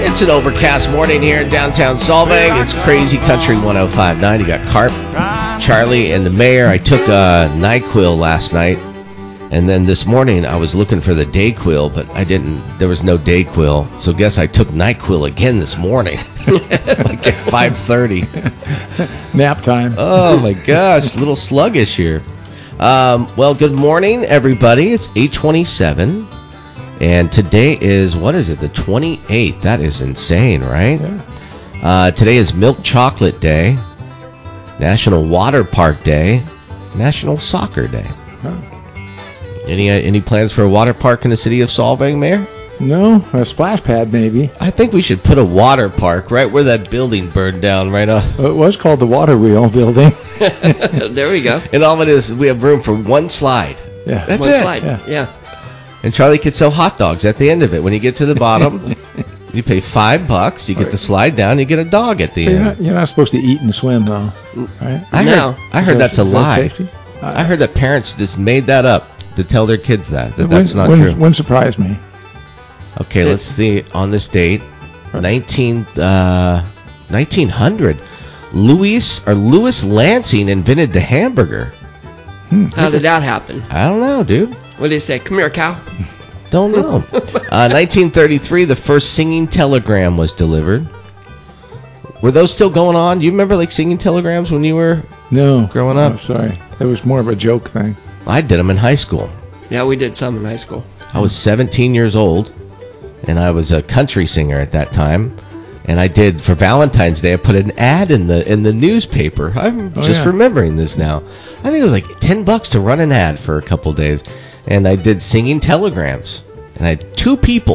It's an overcast morning here in downtown Solvang. It's Crazy Country 105.9. You got Carp, Charlie, and the mayor. I took NyQuil last night, and then this morning I was looking for the Dayquil, but I didn't. There was no Dayquil, so guess I took NyQuil again this morning, like at 5:30. Nap time. Oh my gosh, a little sluggish here. Well, good morning, everybody. It's 8:27. And today is, what is it, the 28th? That is insane, right? Yeah. Today is Milk Chocolate Day, National Water Park Day, National Soccer Day. Oh. Any plans for a water park in the city of Solvang, Mayor? No, a splash pad maybe. I think we should put a water park right where that building burned down right off. It was called the Water Wheel Building. There we go. And all it is, we have room for one slide. Yeah. That's One it. slide. Yeah. Yeah. And Charlie could sell hot dogs at the end of it. When you get to the bottom, you pay $5. You get the slide down. You get a dog at the end. You're not supposed to eat and swim, though, right? I No. heard that's a Is that lie. safety? I heard that parents just made that up to tell their kids that's not true. Wouldn't surprise me. Okay, let's see. On this date, 1900, Louis Lansing invented the hamburger. How did that happen? I don't know, dude. What did he say? Come here, cow. Don't know. 1933, the first singing telegram was delivered. Were those still going on? You remember like singing telegrams when you were No. growing up? Oh, sorry. It was more of a joke thing. I did them in high school. Yeah, we did some in high school. I was 17 years old, and I was a country singer at that time. And I did, for Valentine's Day, I put an ad in the newspaper. I'm just remembering this now. I think it was like $10 to run an ad for a couple days. And I did singing telegrams. And I had 2 people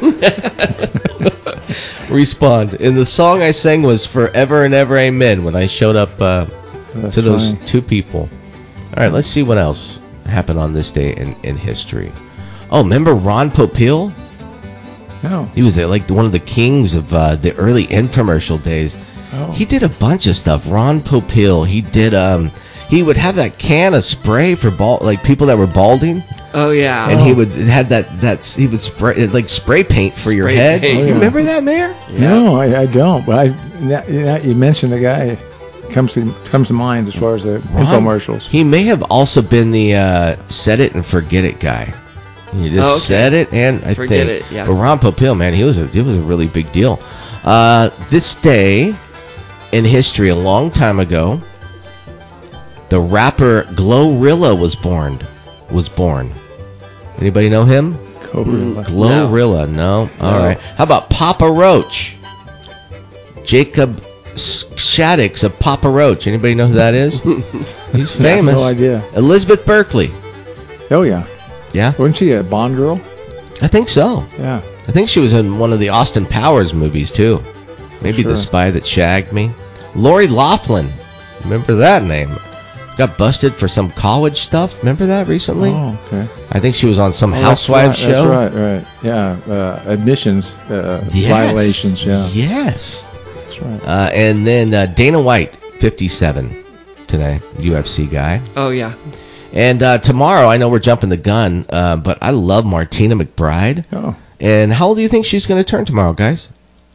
respond. And the song I sang was Forever and Ever Amen when I showed up to those funny. 2 people. All right, let's see what else happened on this day in history. Oh, remember Ron Popeil? No. He was like one of the kings of the early infomercial days. Oh. He did a bunch of stuff. Ron Popeil. He did. He would have that can of spray for people that were balding, Oh, yeah. and he would had he would spray like spray paint for your Spray head. paint. Oh, You yeah. remember that, Mayor? Yeah. No, I don't. But you mentioned the guy comes to mind as far as the infomercials. He may have also been the set it and forget it guy. You just said it and I Forget think. it, yeah. But Ron Popeil, man, it was a really big deal. This day in history, a long time ago, the rapper Glorilla was born. Anybody know him? Glorilla. Glorilla, no. All right. How about Papa Roach? Jacob Shaddix of Papa Roach. Anybody know who that is? He's famous. No idea. Elizabeth Berkley. Oh, yeah. Yeah, Wasn't she a Bond girl? I think so. Yeah. I think she was in one of the Austin Powers movies, too. Maybe Sure. The Spy That Shagged Me. Lori Loughlin. Remember that name? Got busted for some college stuff. Remember that recently? Oh, okay. I think she was on some Oh, Housewives that's show. right. Yeah. Admissions Yes. violations. Yeah. Yes. That's right. And then Dana White, 57 today, UFC guy. Oh, yeah. And tomorrow, I know we're jumping the gun, but I love Martina McBride. Oh. And how old do you think she's going to turn tomorrow, guys?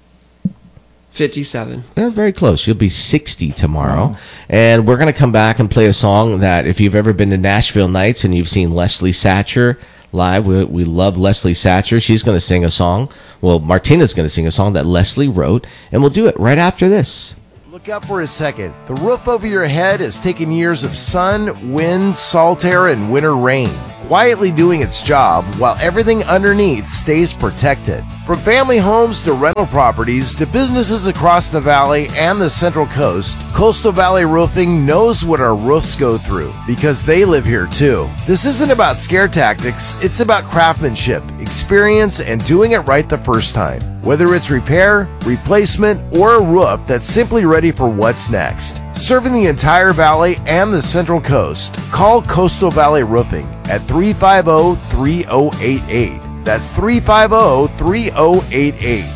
57. That's very close. She'll be 60 tomorrow. And we're going to come back and play a song that if you've ever been to Nashville Nights and you've seen Leslie Satcher live, we love Leslie Satcher. She's going to sing a song. Well, Martina's going to sing a song that Leslie wrote, and we'll do it right after this. Look up for a second. The roof over your head has taken years of sun, wind, salt air, and winter rain, quietly doing its job while everything underneath stays protected. From family homes to rental properties to businesses across the valley and the Central Coast, Coastal Valley Roofing knows what our roofs go through because they live here too. This isn't about scare tactics, it's about craftsmanship, experience, and doing it right the first time. Whether it's repair, replacement, or a roof that's simply ready for what's next. Serving the entire valley and the Central Coast, call Coastal Valley Roofing at 350-3088. That's 350-3088.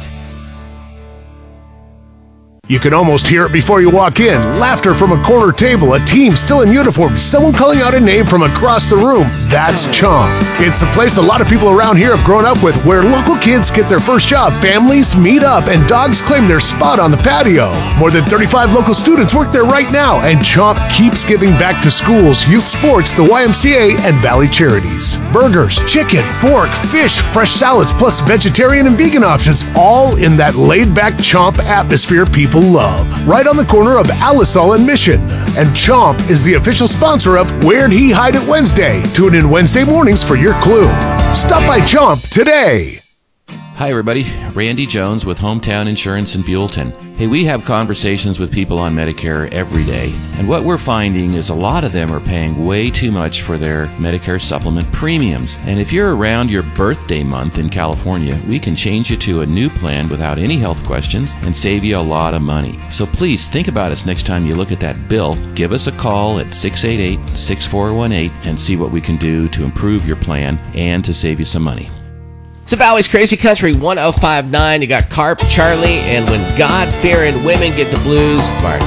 You can almost hear it before you walk in. Laughter from a corner table, a team still in uniform, someone calling out a name from across the room. That's Chomp. It's the place a lot of people around here have grown up with, where local kids get their first job, families meet up, and dogs claim their spot on the patio. More than 35 local students work there right now, and Chomp keeps giving back to schools, youth sports, the YMCA, and Valley Charities. Burgers, chicken, pork, fish, fresh salads, plus vegetarian and vegan options, all in that laid-back Chomp atmosphere people love. Right on the corner of Alisal and Mission. And Chomp is the official sponsor of Where'd He Hide It Wednesday. Tune in Wednesday mornings for your clue. Stop by Chomp today. Hi everybody, Randy Jones with Hometown Insurance in Buellton. Hey, we have conversations with people on Medicare every day, and what we're finding is a lot of them are paying way too much for their Medicare supplement premiums. And if you're around your birthday month in California, we can change you to a new plan without any health questions and save you a lot of money. So please think about us next time you look at that bill. Give us a call at 688-6418 and see what we can do to improve your plan and to save you some money. It's a Valley's Crazy Country 105.9. You got Carp, Charlie, and When God-Fearing Women Get the Blues.